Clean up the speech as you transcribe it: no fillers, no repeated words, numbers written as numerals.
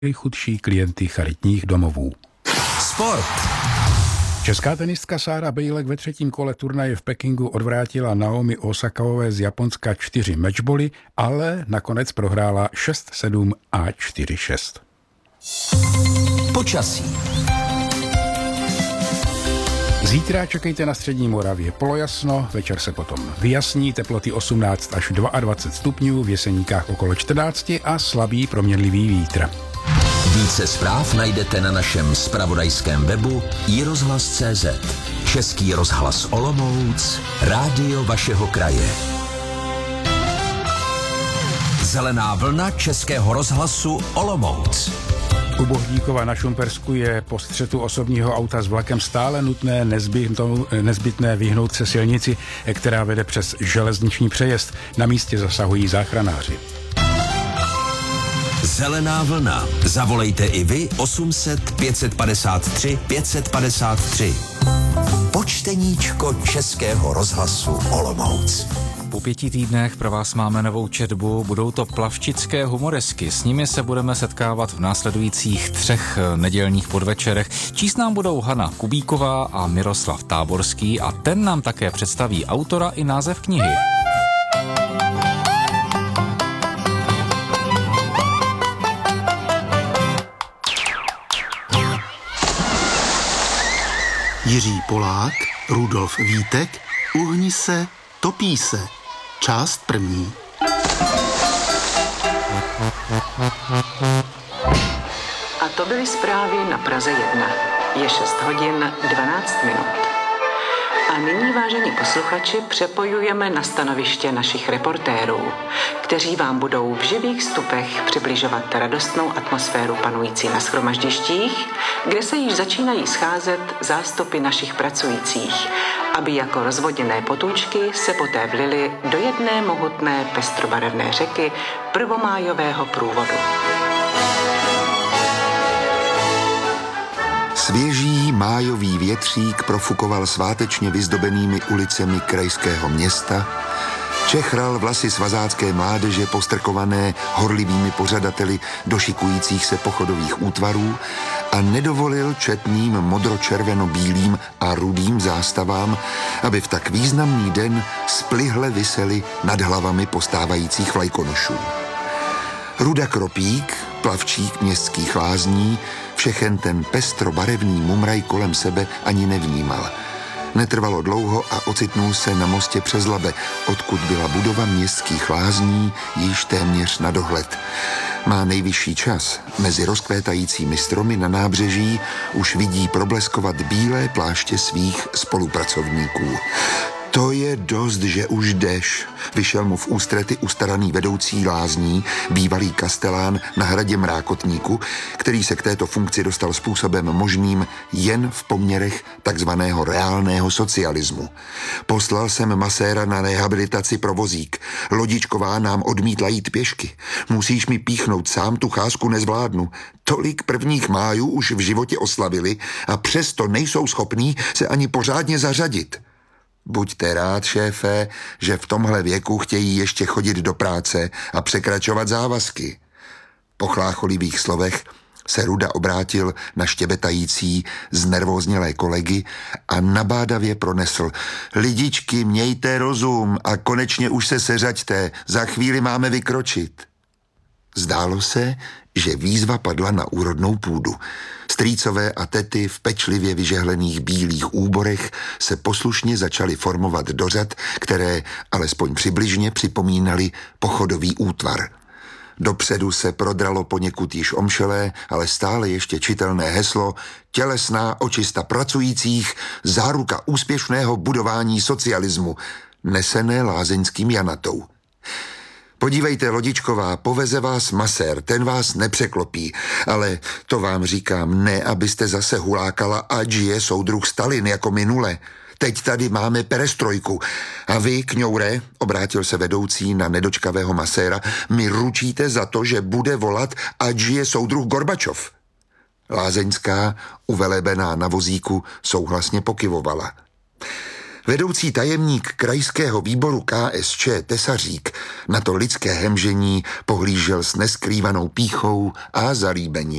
nejchudší klienty charitních domovů. Sport. Česká tenistka Sára Bejlek ve třetím kole turnaje v Pekingu odvrátila Naomi Osakové z Japonska 4 matchboly, ale nakonec prohrála 6-7 a 4-6. Počasí. Zítra čekejte na střední Moravě polojasno, večer se potom vyjasní, teploty 18 až 22 stupňů, v Jeseníkách okolo 14 a slabý proměnlivý vítr. Více zpráv najdete na našem zpravodajském webu iRozhlas.cz. Český rozhlas Olomouc, rádio vašeho kraje. Zelená vlna Českého rozhlasu Olomouc. U Bohdíkova na Šumpersku je po střetu osobního auta s vlakem stále nutné nezbytné vyhnout se silnici, která vede přes železniční přejezd. Na místě zasahují záchranáři. Zelená vlna. Zavolejte i vy 800 553 553. Počteníčko Českého rozhlasu Olomouc. Po 5 týdnech pro vás máme novou četbu, budou to plavčické humoresky. S nimi se budeme setkávat v následujících 3 nedělních podvečerech. Číst nám budou Hana Kubíková a Miroslav Táborský a ten nám také představí autora i název knihy. Jiří Polák, Rudolf Vítek, Uhni se, topí se. Část první. A to byly zprávy na Praze 1. Je 6 hodin 12 minut. A nyní, vážení posluchači, přepojujeme na stanoviště našich reportérů, kteří vám budou v živých vstupech přibližovat radostnou atmosféru panující na shromaždištích, kde se již začínají scházet zástupy našich pracujících, aby jako rozvoděné potůčky se poté vlily do jedné mohutné pestrobarevné řeky prvomájového průvodu. Svěží májový větřík profukoval svátečně vyzdobenými ulicemi krajského města, čechral vlasy svazácké mládeže postrkované horlivými pořadateli došikujících se pochodových útvarů a nedovolil četným modro-červeno-bílým a rudým zástavám, aby v tak významný den splihle visely nad hlavami postávajících vlajkonošů. Ruda Kropík, plavčík městských lázní, všechen ten pestrobarevný mumraj kolem sebe ani nevnímal. Netrvalo dlouho a ocitnul se na mostě přes Labe, odkud byla budova městských lázní již téměř na dohled. Má nejvyšší čas. Mezi rozkvétajícími stromy na nábřeží už vidí probleskovat bílé pláště svých spolupracovníků. To je dost, že už jdeš, vyšel mu v ústrety ustaraný vedoucí lázní, bývalý kastelán na hradě Mrákotníku, který se k této funkci dostal způsobem možným jen v poměrech takzvaného reálného socialismu. Poslal jsem maséra na rehabilitaci pro vozík. Lodičková nám odmítla jít pěšky. Musíš mi píchnout sám, tu cházku nezvládnu. Tolik prvních májů už v životě oslavili a přesto nejsou schopní se ani pořádně zařadit. Buďte rád, šéfe, že v tomhle věku chtějí ještě chodit do práce a překračovat závazky. Po chlácholivých slovech se Ruda obrátil na štěbetající, znervóznělé kolegy a nabádavě pronesl: Lidičky, mějte rozum a konečně už se seřaďte, za chvíli máme vykročit. Zdálo se, že výzva padla na úrodnou půdu. Strýcové a tety v pečlivě vyžehlených bílých úborech se poslušně začaly formovat do řad, které alespoň přibližně připomínaly pochodový útvar. Dopředu se prodralo poněkud již omšelé, ale stále ještě čitelné heslo: tělesná očista pracujících, záruka úspěšného budování socialismu, nesené lázeňským janatou. Podívejte, Lodičková, poveze vás masér, ten vás nepřeklopí, ale to vám říkám, ne, abyste zase hulákala, ať je soudruh Stalin jako minule. Teď tady máme perestrojku. A vy, kňoure, obrátil se vedoucí na nedočkavého maséra, mi ručíte za to, že bude volat, ať je soudruh Gorbačov. Lázeňská, uvelebená na vozíku, souhlasně pokyvovala. Vedoucí tajemník krajského výboru KSČ Tesařík na to lidské hemžení pohlížel s neskrývanou pýchou a zalíbením.